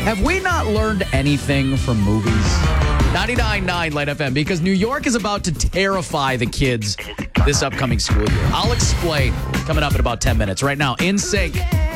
Have we not learned anything from movies? 99.9 Light FM, because New York is about to terrify the kids this upcoming school year. I'll explain coming up in about 10 minutes. Right now, In Sync